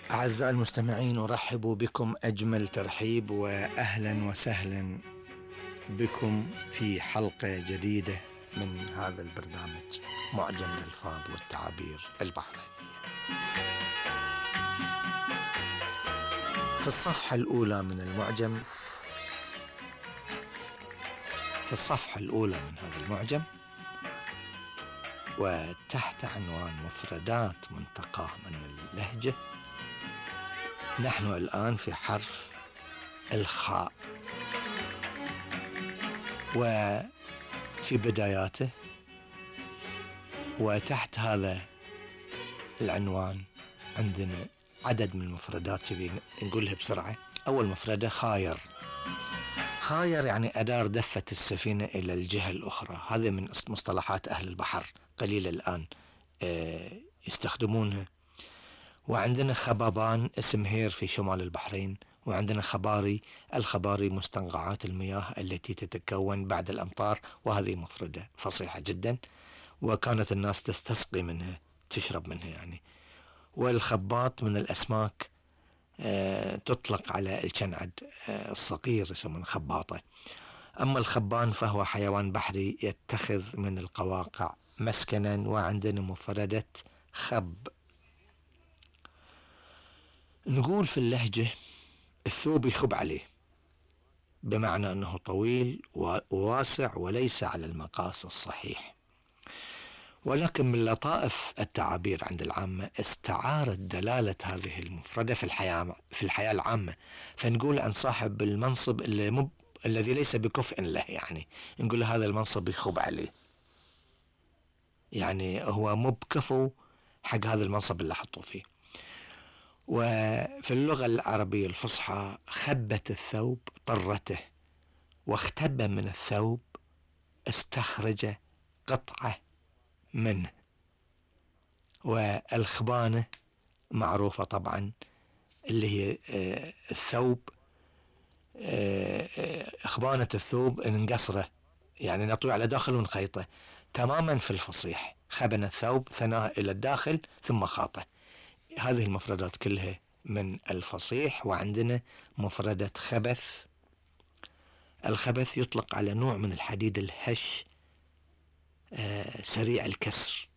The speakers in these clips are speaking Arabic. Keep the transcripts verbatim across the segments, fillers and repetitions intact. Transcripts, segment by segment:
أعزائي المستمعين، أرحب بكم أجمل ترحيب وأهلا وسهلا بكم في حلقة جديدة من هذا البرنامج معجم الألفاظ والتعابير البحرينية. في الصفحة الأولى من المعجم في الصفحة الأولى من هذا المعجم وتحت عنوان مفردات منتقاة من اللهجة، نحن الآن في حرف الخاء، وفي بداياته وتحت هذا العنوان عندنا عدد من المفردات كذي نقولها بسرعة. أول مفردة خاير. خاير يعني أدار دفة السفينة إلى الجهة الأخرى. هذا من مصطلحات أهل البحر، قليل الآن يستخدمونها. وعندنا خبابان، اسم هير في شمال البحرين. وعندنا خباري. الخباري مستنقعات المياه التي تتكون بعد الأمطار، وهذه مفردة فصيحة جدا، وكانت الناس تستسقي منها، تشرب منها يعني. والخباط من الأسماك، آه تطلق على الكنعد آه الصغير، يسمون خباطة. أما الخبان فهو حيوان بحري يتخذ من القواقع مسكنا. وعندنا مفردة خب. نقول في اللهجة الثوب يخب عليه، بمعنى أنه طويل وواسع وليس على المقاس الصحيح. ولكن من لطائف التعابير عند العامة استعارت دلالة هذه المفردة في الحياة في الحياة العامة. فنقول عن صاحب المنصب اللي مب الذي ليس بكفء له، يعني نقول هذا المنصب يخب عليه، يعني هو مو بكفو حق هذا المنصب اللي حطوا فيه. وفي اللغة العربية الفصحى خبت الثوب طرته، واختب من الثوب استخرج قطعة منه. والخبانة معروفة طبعا، اللي هي الثوب، خبانة الثوب نقصره، يعني نطوي على داخل ونخيطه تماما. في الفصيح خبن الثوب ثناه إلى الداخل ثم خاطه. هذه المفردات كلها من الفصيح. وعندنا مفردة خبث. الخبث يطلق على نوع من الحديد الهش آه سريع الكسر،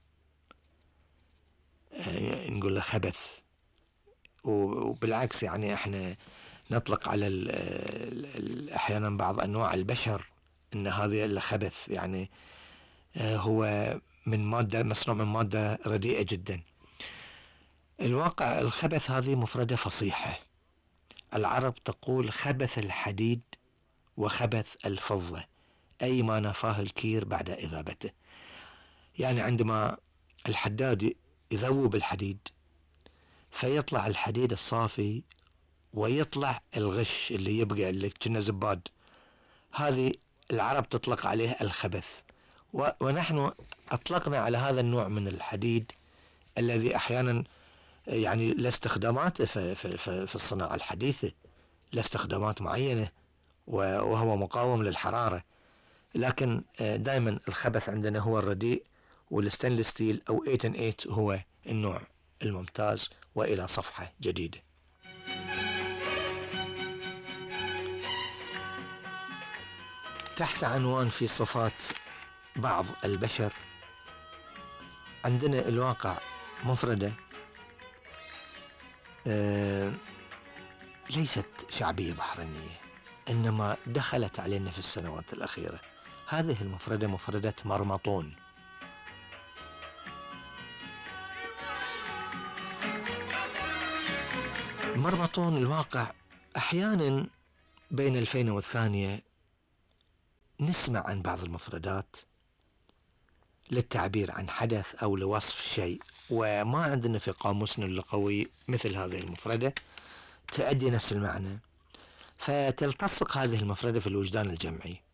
آه نقول له خبث. وبالعكس يعني احنا نطلق على ال ال احيانا بعض انواع البشر ان هذا اللي خبث، يعني آه هو من مادة مصنوع من مادة رديئة جدا. الواقع الخبث هذه مفردة فصيحة. العرب تقول خبث الحديد وخبث الفضة، أي ما نفاه الكير بعد إذابته. يعني عندما الحداد يذوب الحديد فيطلع الحديد الصافي ويطلع الغش اللي يبقى اللي كنا زباد، هذه العرب تطلق عليه الخبث. ونحن أطلقنا على هذا النوع من الحديد الذي أحيانا يعني لاستخدامات في, في, في, في الصناعة الحديثة، لاستخدامات معينة، وهو مقاوم للحرارة. لكن دائما الخبث عندنا هو الرديء، والستانلس ستيل أو ثمانية ثمانية هو النوع الممتاز. وإلى صفحة جديدة. تحت عنوان في صفات بعض البشر، عندنا الواقع مفردة آه ليست شعبية بحرينية، إنما دخلت علينا في السنوات الأخيرة. هذه المفردة مفردة مرمطون. مرمطون الواقع أحيانا بين الفينة والثانية نسمع عن بعض المفردات للتعبير عن حدث أو لوصف شيء، وما عندنا في قاموسنا اللغوي مثل هذه المفردة تؤدي نفس المعنى، فتلتصق هذه المفردة في الوجدان الجمعي.